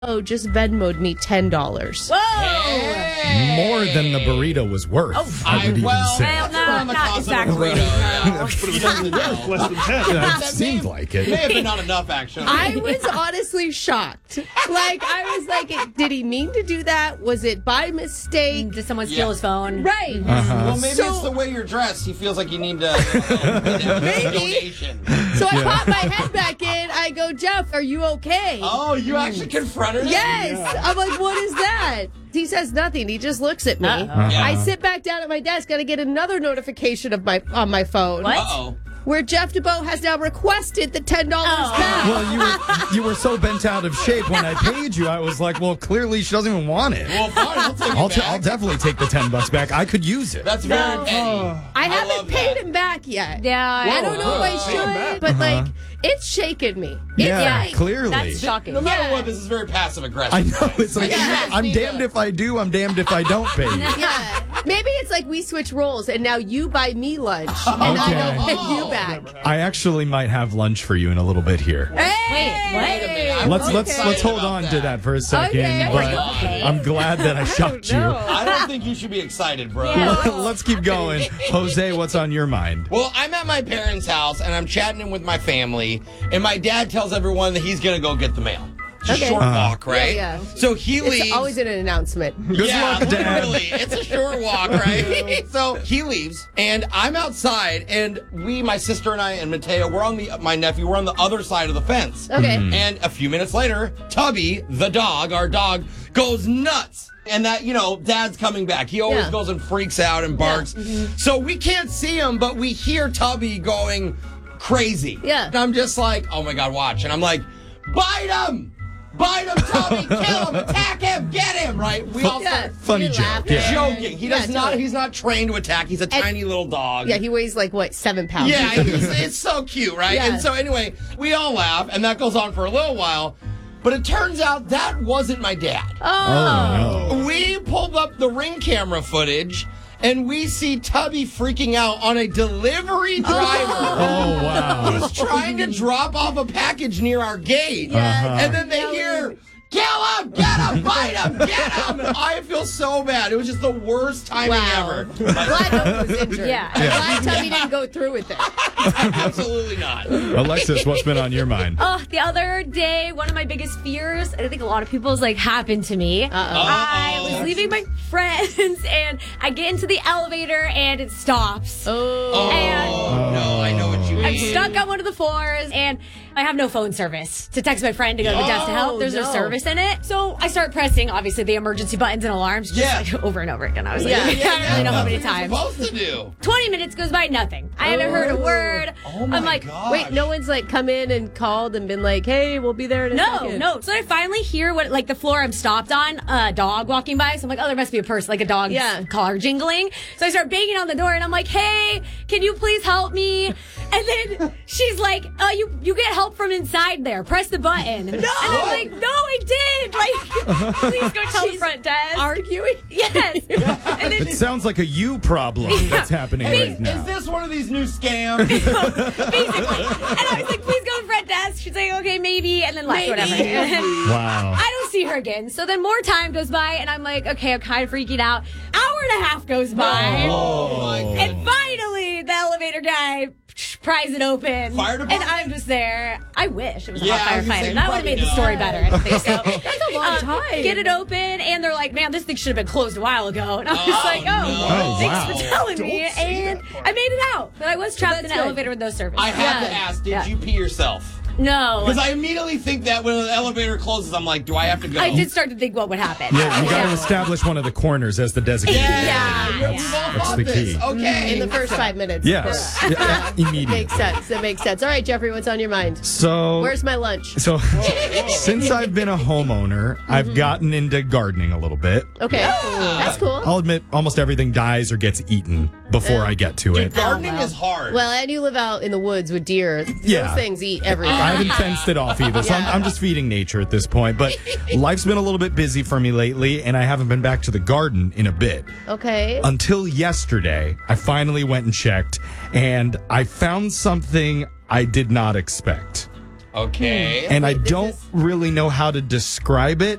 just Venmo'd me $10. Whoa! More than the burrito was worth. I would even say. Well, no, not exactly. Less than 10. It seemed like it. May have been not enough, actually. I was honestly shocked. I was like, did he mean to do that? Was it by mistake? Did someone steal his phone? Right. Well, maybe it's the way you're dressed. He feels like you need a donation. So I pop my head back in. I go, Jeff, are you okay? Oh, you actually confronted him? Yes. Yeah. I'm like, what is that? He says nothing. He just looks at me. I sit back down at my desk and I get another notification on my phone. What? Uh-oh. Where Jeff DeBoe has now requested the $10 back. Well, you were so bent out of shape when I paid you. I was like, well, clearly she doesn't even want it. Well, fine. I'll take it back. I'll definitely take the $10 back. I could use it. That's very petty. I haven't paid him back yet. Yeah. I don't know if I should, but it's shaken me. Clearly. That's shocking. No matter what, this is very passive aggressive. I know. It's like, I'm damned if I do, I'm damned if I don't pay you. Yeah. Maybe it's like we switch roles and now you buy me lunch and I don't pay you back. I actually might have lunch for you in a little bit here. Hey! Wait, what? Let's hold on to that for a second, but I'm glad that I shocked you. I don't think you should be excited, bro. Let's keep going. Jose, what's on your mind? Well, I'm at my parents' house, and I'm chatting with my family, and my dad tells everyone that he's going to go get the mail. It's a short walk, right? Yeah. So he leaves. It's always an announcement. Good luck, Dad. Literally. It's a short walk, right? So he leaves, and I'm outside, and my sister and I, and Mateo, my nephew, we're on the other side of the fence. Okay. And a few minutes later, Tubby, the dog, our dog, goes nuts. And that, Dad's coming back. He always goes and freaks out and barks. Yeah. Mm-hmm. So we can't see him, but we hear Tubby going crazy. Yeah. And I'm just like, oh my God, watch. And I'm like, bite him! Bite him, Tubby! Kill him! Attack him! Get him! Right? We all start funny joke. joking. He's not trained to attack. He's a tiny little dog. Yeah, he weighs 7 pounds. Yeah, it's so cute, right? Yeah. And so anyway, we all laugh, and that goes on for a little while. But it turns out that wasn't my dad. Oh no. We pulled up the Ring camera footage, and we see Tubby freaking out on a delivery driver. Oh, wow. Who's trying to drop off a package near our gate. And then they hear, kill him, get him, bite him, get him. I feel so bad. It was just the worst timing ever. Glad no one was injured. Yeah. Glad Tubby didn't go through with it. Absolutely not. Alexis, what's been on your mind? Oh, the other day, one of my biggest fears, I think a lot of people's happened to me. I was leaving my friends and I get into the elevator and it stops. No, I know what you mean. I'm stuck on one of the floors and I have no phone service to text my friend to go to the desk to help. There's no service in it. So I start pressing, obviously, the emergency buttons and alarms just over and over again. I was like, I don't really know how many times. What are you supposed to do? 20 minutes goes by, nothing. I haven't heard a word. Oh my I'm like, gosh. Wait, no one's come in and called and been like, hey, we'll be there in a second. No. So I finally hear what, the floor I'm stopped on, a dog walking by. So I'm like, oh, there must be a person, a dog's collar jingling. So I start banging on the door and I'm like, hey, can you please help me? And then she's like, you get help from inside there. Press the button. No! And I'm like, no, I did. Please go tell the front desk. Arguing? Yes. And then, It sounds like a you problem that's happening right now. Is this one of these new scams? basically. And I was like, please go to the front desk. She's like, okay, maybe. And then left, whatever. Wow. I don't see her again. So then more time goes by, and I'm like, okay, I'm kind of freaking out. Hour and a half goes by. Oh, my God. And finally, the elevator guy pries it open. Fire department? And I'm just there. I wish it was a Yeah, hot I was gonna firefighter. say, That would have made the story better. I don't think so. That's a long time. Get it open, and they're like, man, this thing should have been closed a while ago. And I'm just like, thanks for telling me. And I made it out. But I was trapped in an elevator with no service. I have to ask, did you pee yourself? No. Because I immediately think that when the elevator closes, I'm like, do I have to go? I did start to think what would happen. Yeah, you got to establish one of the corners as the designated area. That's the key. Okay. In the first 5 minutes. Yes. Immediately. Makes sense. That makes sense. All right, Jeffrey, what's on your mind? So, where's my lunch? So, since I've been a homeowner, I've gotten into gardening a little bit. Okay. That's cool. I'll admit almost everything dies or gets eaten before I get to it. Gardening is hard. Well, and you live out in the woods with deer. Yeah. Those things eat everything. I haven't fenced it off either, so I'm just feeding nature at this point. But life's been a little bit busy for me lately, and I haven't been back to the garden in a bit. Okay. Until yesterday, I finally went and checked, and I found something I did not expect. Okay. And I don't really know how to describe it.